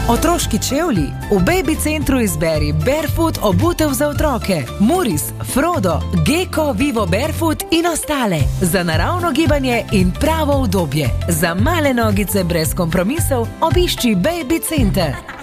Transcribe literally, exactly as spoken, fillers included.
Otroški čevlji? V Baby Centru izberi Barefoot obutev za otroke, Muris, Frodo, Gecko, Vivo Barefoot in ostale. Za naravno gibanje in pravo udobje. Za male nogice brez kompromisov obišči Baby Center.